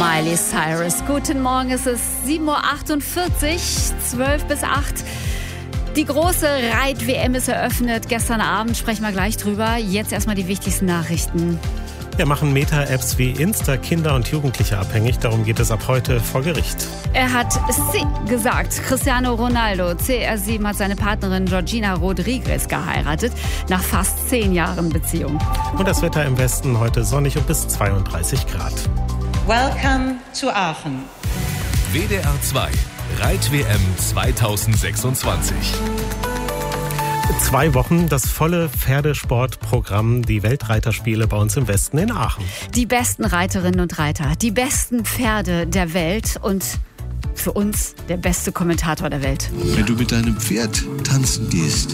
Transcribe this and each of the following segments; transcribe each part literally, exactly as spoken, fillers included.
Miley Cyrus. Guten Morgen, es ist sieben Uhr achtundvierzig, zwölf bis acht. Die große Reit-W M ist eröffnet. Gestern Abend sprechen wir gleich drüber. Jetzt erstmal die wichtigsten Nachrichten. Wir machen Meta-Apps wie Insta Kinder und Jugendliche abhängig. Darum geht es ab heute vor Gericht. Er hat Sie gesagt. Cristiano Ronaldo, C R sieben, hat seine Partnerin Georgina Rodriguez geheiratet. Nach fast zehn Jahren Beziehung. Und das Wetter im Westen heute sonnig und bis zweiunddreißig Grad. Welcome to Aachen. W D R zwei Reit-W M zweitausendsechsundzwanzig. Zwei Wochen das volle Pferdesportprogramm, die Weltreiterspiele bei uns im Westen in Aachen. Die besten Reiterinnen und Reiter, die besten Pferde der Welt und für uns der beste Kommentator der Welt. Wenn du mit deinem Pferd tanzen gehst,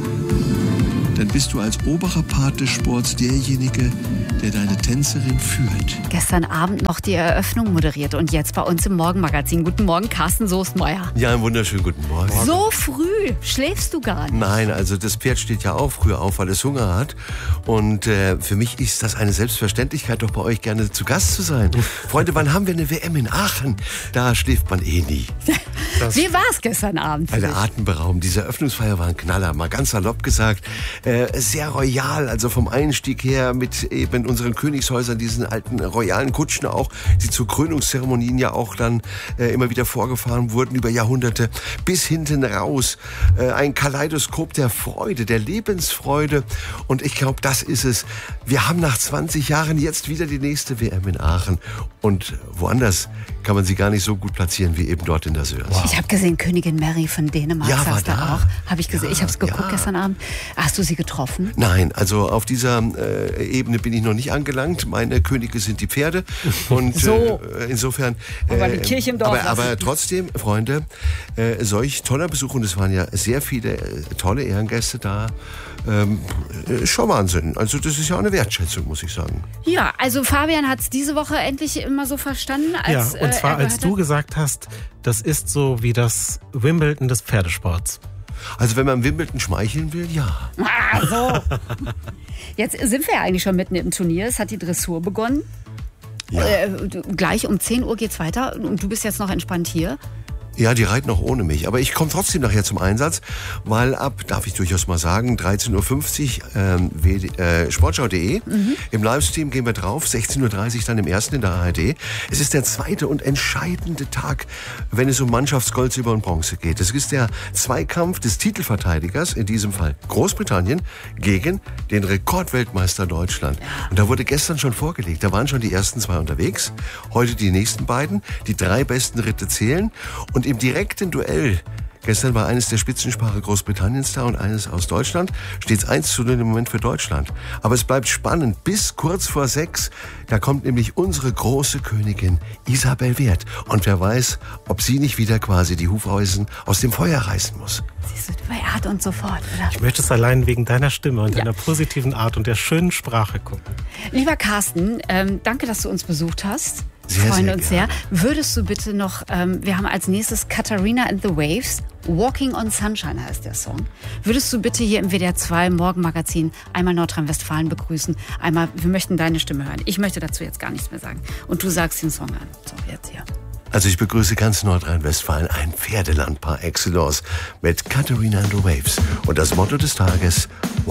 dann bist du als oberer Part des Sports derjenige, der deine Tänzerin führt. Gestern Abend noch die Eröffnung moderiert und jetzt bei uns im Morgenmagazin. Guten Morgen, Carsten Soestmeier. Ja, einen wunderschönen guten Morgen. So früh schläfst du gar nicht. Nein, also das Pferd steht ja auch früh auf, weil es Hunger hat. Und äh, für mich ist das eine Selbstverständlichkeit, doch bei euch gerne zu Gast zu sein. Freunde, wann haben wir eine W M in Aachen? Da schläft man eh nie. Wie war es gestern Abend? Eine atemberaubend. Diese Eröffnungsfeier war ein Knaller, mal ganz salopp gesagt. Äh, sehr royal, also vom Einstieg her mit eben unseren Königshäusern, diesen alten royalen Kutschen auch, die zu Krönungszeremonien ja auch dann äh, immer wieder vorgefahren wurden über Jahrhunderte, bis hinten raus. Äh, ein Kaleidoskop der Freude, der Lebensfreude. Und ich glaube, das ist es. Wir haben nach zwanzig Jahren jetzt wieder die nächste W M in Aachen. Und woanders kann man sie gar nicht so gut platzieren wie eben dort in der Sörs. Wow. Ich habe gesehen, Königin Mary von Dänemark ja, saß da, da auch. Habe ich gesehen. Ja, ich habe es geguckt ja. gestern Abend. Hast du sie getroffen? Nein, also auf dieser äh, Ebene bin ich noch nicht angelangt. Meine Könige sind die Pferde. Und so. äh, insofern. Äh, aber die Kirche im Dorf. Aber, aber trotzdem, Freunde, äh, solch toller Besuch, und es waren ja sehr viele äh, tolle Ehrengäste da. Ähm, äh, schon Wahnsinn. Also das ist ja auch eine Wertschätzung, muss ich sagen. Ja, also Fabian hat es diese Woche endlich immer so verstanden. Als, ja, und zwar äh, als du gesagt hast, das ist so wie das Wimbledon des Pferdesports. Also wenn man Wimbledon schmeicheln will, ja. Ah, so. Jetzt sind wir ja eigentlich schon mitten im Turnier. Es hat die Dressur begonnen. Ja. Äh, gleich um zehn Uhr geht's weiter und du bist jetzt noch entspannt hier. Ja, die reiten auch ohne mich. Aber ich komme trotzdem nachher zum Einsatz, weil ab, darf ich durchaus mal sagen, dreizehn Uhr fünfzig ähm, äh, sportschau punkt de. Mhm. Im Livestream gehen wir drauf, sechzehn Uhr dreißig dann im ersten in der A R D. Es ist der zweite und entscheidende Tag, wenn es um Mannschaftsgold, Silber und Bronze geht. Es ist der Zweikampf des Titelverteidigers, in diesem Fall Großbritannien, gegen den Rekordweltmeister Deutschland. Und da wurde gestern schon vorgelegt. Da waren schon die ersten zwei unterwegs. Heute die nächsten beiden. Die drei besten Ritte zählen. Und im direkten Duell, gestern war eines der Spitzenpaare Großbritanniens da und eines aus Deutschland, steht es eins zu null im Moment für Deutschland. Aber es bleibt spannend bis kurz vor sechs. Da kommt nämlich unsere große Königin Isabel Wert. Und wer weiß, ob sie nicht wieder quasi die Hufeisen aus dem Feuer reißen muss. Siehst du, er hat uns sofort, oder? Ich möchte es allein wegen deiner Stimme und ja. deiner positiven Art und der schönen Sprache gucken. Lieber Carsten, ähm, danke, dass du uns besucht hast. Sehr, Wir freuen sehr uns gerne. sehr. Würdest du bitte noch, ähm, wir haben als nächstes Katharina and the Waves, Walking on Sunshine heißt der Song. Würdest du bitte hier im W D R zwei Morgenmagazin einmal Nordrhein-Westfalen begrüßen? Einmal, wir möchten deine Stimme hören. Ich möchte dazu jetzt gar nichts mehr sagen. Und du sagst den Song an. So, jetzt hier. Also ich begrüße ganz Nordrhein-Westfalen, ein Pferdeland par excellence mit Katharina and the Waves. Und das Motto des Tages: